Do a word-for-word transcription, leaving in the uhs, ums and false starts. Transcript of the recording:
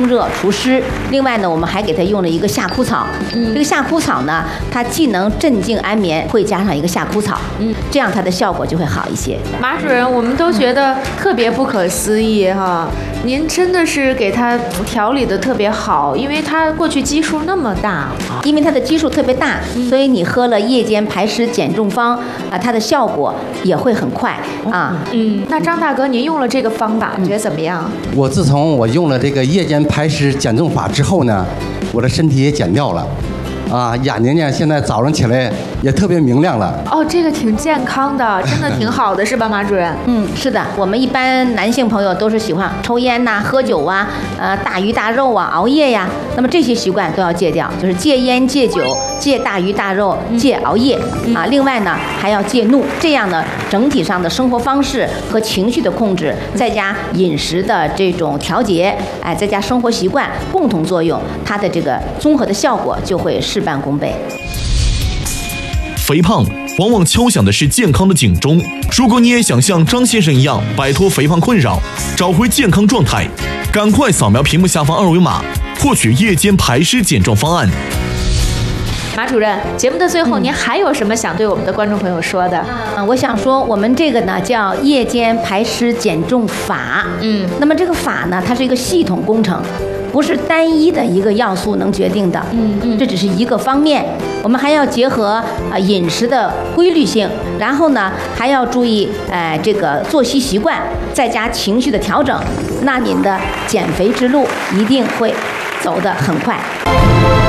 热除湿。另外呢，我们还给他用了一个夏枯草。嗯，这个夏枯草呢，它既能镇静安眠，会加上一个夏枯草，嗯，这样它的效果就会好一些。 马主任，我们都觉得特别不可思议哈，您真的是给他调理的特别好，因为他过去基数那么大， 因为它的基数特别大，嗯、所以你喝了夜间排湿减重方啊，它的效果也会很快啊。 嗯，那张大哥，您用了这个方法，觉得怎么样？ 我自从我用了这个夜间排湿减重法之后呢，我的身体也减掉了。啊，眼睛呢，现在早上起来也特别明亮了。 哦，这个挺健康的，真的挺好的，是吧，马主任？ 嗯，是的。我们一般男性朋友都是喜欢抽烟呐、喝酒啊、呃大鱼大肉啊、熬夜呀，那么这些习惯都要戒掉，就是戒烟、戒酒、戒大鱼大肉、戒熬夜、嗯、啊。另外呢，还要戒怒，这样呢，整体上的生活方式和情绪的控制，再加饮食的这种调节，哎，再加生活习惯共同作用，它的这个综合的效果就会事半功倍。 肥胖往往敲响的是健康的警钟。如果你也想像张先生一样摆脱肥胖困扰，找回健康状态，赶快扫描屏幕下方二维码，获取夜间排湿减重方案。 马主任，节目的最后，您还有什么想对我们的观众朋友说的？ 嗯，我想说，我们这个呢叫夜间排湿减重法。嗯，那么这个法呢，它是一个系统工程，不是单一的一个要素能决定的。嗯嗯，这只是一个方面，我们还要结合啊、呃、饮食的规律性，然后呢还要注意呃这个作息习惯，再加情绪的调整，那您的减肥之路一定会走得很快。